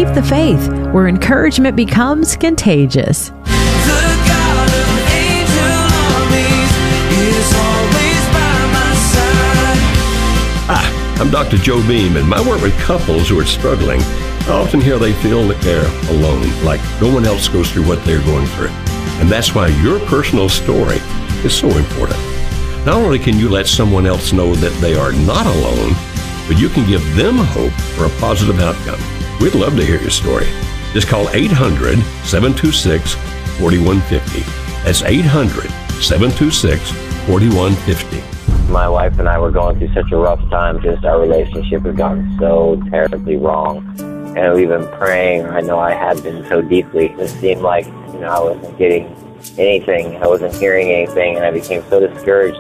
Keep the faith, where encouragement becomes contagious. The God of angel armies is always by my side. Hi, I'm Dr. Joe Beam, and my work with couples who are struggling, I often hear they feel that they're alone, like no one else goes through what they're going through. And that's why your personal story is so important. Not only can you let someone else know that they are not alone, but you can give them hope for a positive outcome. We'd love to hear your story. Just call 800-726-4150. That's 800-726-4150. My wife and I were going through such a rough time. Just our relationship had gone so terribly wrong. And we've been praying. I know I had been so deeply. It seemed like, I wasn't getting anything. I wasn't hearing anything, and I became so discouraged.